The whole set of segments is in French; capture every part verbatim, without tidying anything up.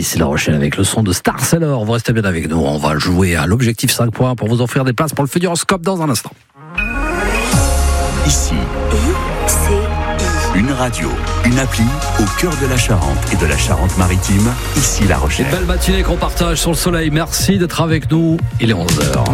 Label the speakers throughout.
Speaker 1: ici La Rochelle avec le son de Star Sailor. Vous restez bien avec nous. On va jouer à l'objectif cinq points pour vous offrir des places pour le Futuroscope dans un instant.
Speaker 2: Ici, une radio, une appli au cœur de la Charente et de la Charente-Maritime. Ici La Rochelle.
Speaker 1: Une belle matinée qu'on partage sur le soleil. Merci d'être avec nous. Il est onze heures.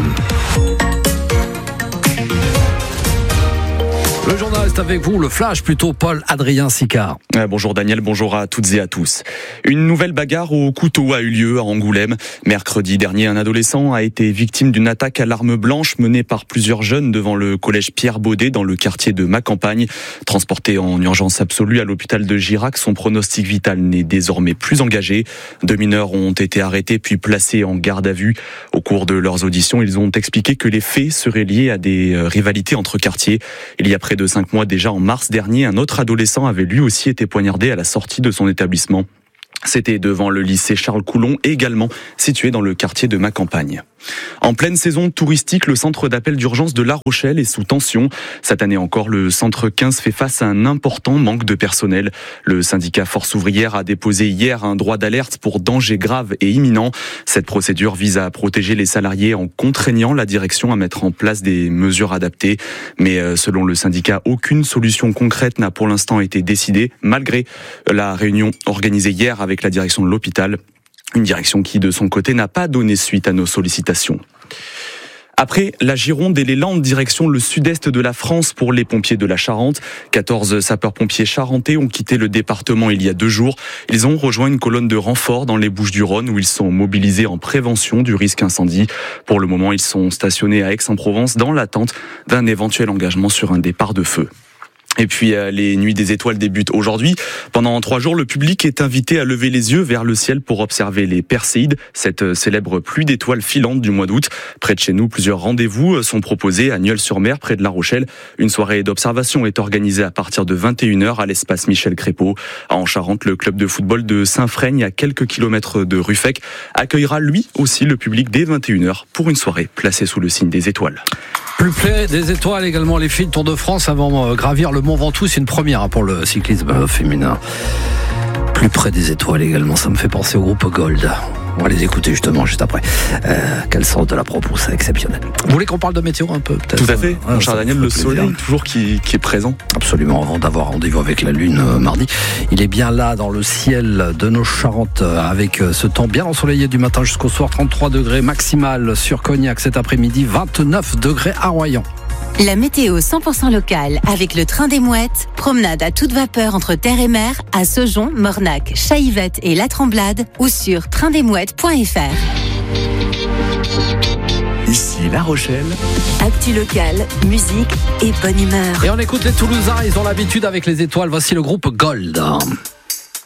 Speaker 1: Le journal est avec vous, le flash plutôt, Paul-Adrien Sicard.
Speaker 3: Euh, bonjour Daniel, bonjour à toutes et à tous. Une nouvelle bagarre au couteau a eu lieu à Angoulême. Mercredi dernier, un adolescent a été victime d'une attaque à l'arme blanche menée par plusieurs jeunes devant le collège Pierre Baudet dans le quartier de Macampagne. Transporté en urgence absolue à l'hôpital de Girac, son pronostic vital n'est désormais plus engagé. Deux mineurs ont été arrêtés puis placés en garde à vue. Au cours de leurs auditions, ils ont expliqué que les faits seraient liés à des rivalités entre quartiers. Il y a près de cinq mois déjà, en mars dernier, un autre adolescent avait lui aussi été poignardé à la sortie de son établissement. C'était devant le lycée Charles Coulon, également situé dans le quartier de Macampagne. En pleine saison touristique, le centre d'appel d'urgence de La Rochelle est sous tension. Cette année encore, le centre quinze fait face à un important manque de personnel. Le syndicat Force ouvrière a déposé hier un droit d'alerte pour danger grave et imminent. Cette procédure vise à protéger les salariés en contraignant la direction à mettre en place des mesures adaptées. Mais selon le syndicat, aucune solution concrète n'a pour l'instant été décidée, malgré la réunion organisée hier avec la direction de l'hôpital. Une direction qui, de son côté, n'a pas donné suite à nos sollicitations. Après la Gironde et les Landes, direction le sud-est de la France pour les pompiers de la Charente. quatorze sapeurs-pompiers charentais ont quitté le département il y a deux jours. Ils ont rejoint une colonne de renfort dans les Bouches-du-Rhône où ils sont mobilisés en prévention du risque incendie. Pour le moment, ils sont stationnés à Aix-en-Provence dans l'attente d'un éventuel engagement sur un départ de feu. Et puis les Nuits des Étoiles débutent aujourd'hui. Pendant trois jours, le public est invité à lever les yeux vers le ciel pour observer les Perséides, cette célèbre pluie d'étoiles filantes du mois d'août. Près de chez nous, plusieurs rendez-vous sont proposés à Nieul-sur-Mer, près de La Rochelle. Une soirée d'observation est organisée à partir de vingt et une heures à l'espace Michel Crépeau. En Charente, le club de football de Saint-Freigne, à quelques kilomètres de Ruffec, accueillera lui aussi le public dès vingt et une heures pour une soirée placée sous le signe des étoiles.
Speaker 1: Plus près des étoiles également, les filles de Tour de France avant gravir le Mont Ventoux, c'est une première pour le cyclisme féminin. Plus près des étoiles également, ça me fait penser au groupe Gold. On va les écouter justement juste après. Euh, quel sens de la propos, c'est exceptionnel. Vous voulez qu'on parle de météo un peu peut-être?
Speaker 3: Tout à fait,
Speaker 1: ah,
Speaker 3: mon cher Daniel, le soleil toujours qui, qui est présent.
Speaker 1: Absolument, avant d'avoir rendez-vous avec la Lune euh, mardi. Il est bien là dans le ciel de nos Charentes avec euh, ce temps bien ensoleillé du matin jusqu'au soir. trente-trois degrés maximal sur Cognac cet après-midi, vingt-neuf degrés à Royan.
Speaker 4: La météo cent pour cent locale avec le train des Mouettes. Promenade à toute vapeur entre terre et mer à Saujon, Mornac, Chaillevette et La Tremblade ou sur train des mouettes point f r.
Speaker 2: Ici La Rochelle.
Speaker 4: Actu locale, musique et bonne humeur.
Speaker 1: Et on écoute les Toulousains, ils ont l'habitude avec les étoiles. Voici le groupe Gold.